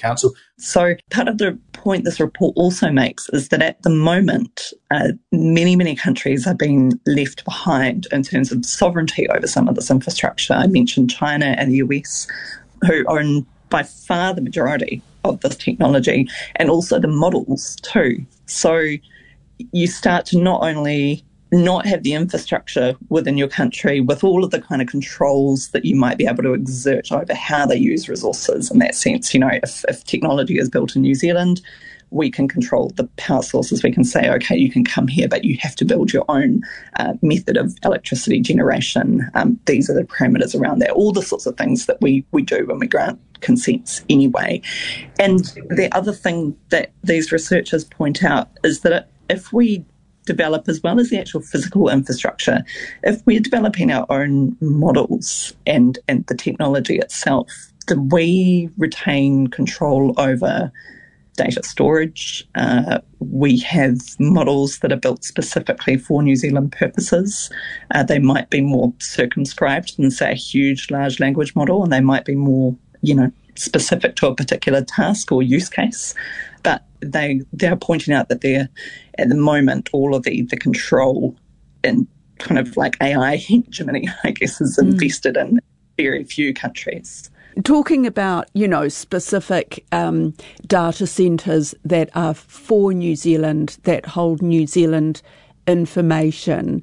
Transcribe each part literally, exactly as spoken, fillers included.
Council. So part of the point this report also makes is that at the moment, uh, many, many countries are being left behind in terms of sovereignty over some of this infrastructure. I mentioned China and the U S, who own by far the majority of this technology, and also the models too. So you start to not only not have the infrastructure within your country with all of the kind of controls that you might be able to exert over how they use resources in that sense. You know, if, if technology is built in New Zealand, we can control the power sources. We can say, okay, you can come here, but you have to build your own uh, method of electricity generation. Um, these are the parameters around that, all the sorts of things that we, we do when we grant consents anyway. And the other thing that these researchers point out is that if we develop, as well as the actual physical infrastructure, if we're developing our own models and, and the technology itself, then we retain control over data storage. Uh, we have models that are built specifically for New Zealand purposes. Uh, they might be more circumscribed than, say, a huge large language model, and they might be more, you know, specific to a particular task or use case. But they they're pointing out that they're, at the moment, all of the, the control and kind of like A I hegemony, I guess, is mm. invested in very few countries. Talking about, you know, specific um, data centres that are for New Zealand, that hold New Zealand information,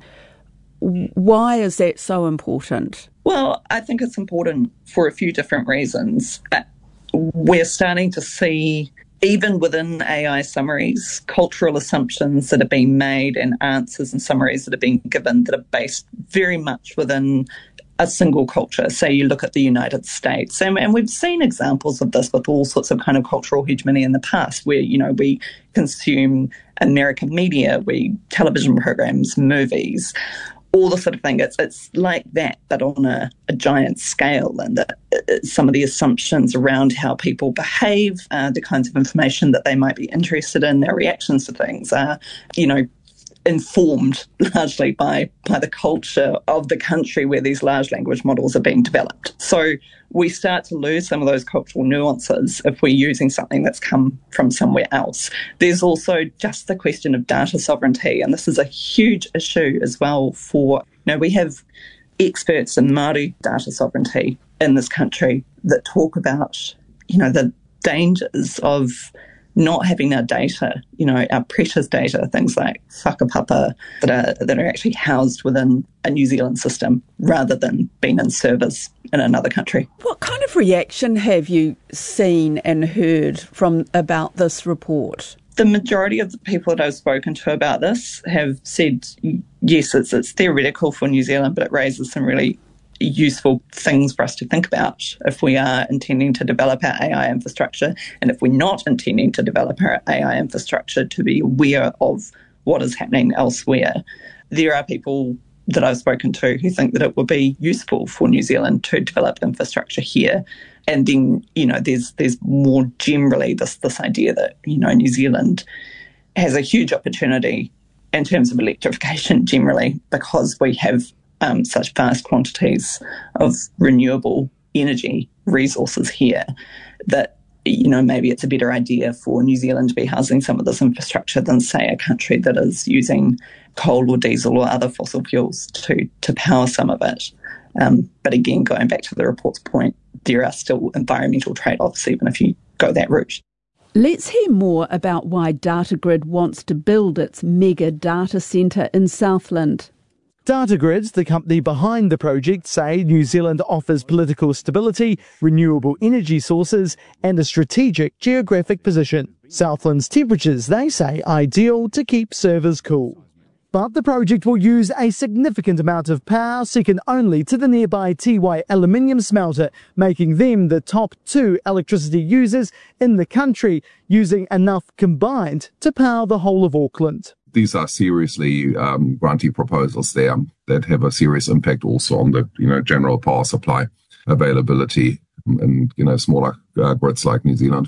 why is that so important? Well, I think it's important for a few different reasons. Uh, we're starting to see, even within A I summaries, cultural assumptions that are being made and answers and summaries that are being given that are based very much within a single culture. Say you look at the United States, and, and we've seen examples of this with all sorts of kind of cultural hegemony in the past, where, you know, we consume American media, we television programs, movies, all the sort of thing. It's it's like that, but on a, a giant scale, and that uh, some of the assumptions around how people behave, uh, the kinds of information that they might be interested in, their reactions to things are, you know, informed largely by, by the culture of the country where these large language models are being developed. So we start to lose some of those cultural nuances if we're using something that's come from somewhere else. There's also just the question of data sovereignty, and this is a huge issue as well for, you know, we have experts in Māori data sovereignty in this country that talk about, you know, the dangers of not having our data, you know, our precious data, things like whakapapa that are that are actually housed within a New Zealand system rather than being in servers in another country. What kind of reaction have you seen and heard from about this report? The majority of the people that I've spoken to about this have said, yes, it's, it's theoretical for New Zealand, but it raises some really useful things for us to think about if we are intending to develop our A I infrastructure, and if we're not intending to develop our A I infrastructure, to be aware of what is happening elsewhere. There are people that I've spoken to who think that it would be useful for New Zealand to develop infrastructure here. And then, you know, there's there's more generally this this idea that, you know, New Zealand has a huge opportunity in terms of electrification generally, because we have Um, such vast quantities of renewable energy resources here, that, you know, maybe it's a better idea for New Zealand to be housing some of this infrastructure than, say, a country that is using coal or diesel or other fossil fuels to, to power some of it. Um, but again, going back to the report's point, there are still environmental trade-offs even if you go that route. Let's hear more about why Datagrid wants to build its mega data centre in Southland. Datagrid, the company behind the project, say New Zealand offers political stability, renewable energy sources and a strategic geographic position. Southland's temperatures, they say, ideal to keep servers cool. But the project will use a significant amount of power, second only to the nearby Tiwai aluminium smelter, making them the top two electricity users in the country, using enough combined to power the whole of Auckland. These are seriously um, grantee proposals there that have a serious impact also on the, you know, general power supply availability in, you know, smaller uh, grids like New Zealand.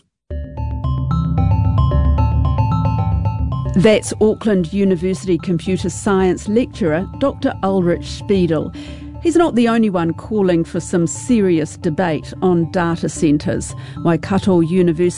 That's Auckland University computer science lecturer Doctor Ulrich Spiedel. He's not the only one calling for some serious debate on data centres. Waikato University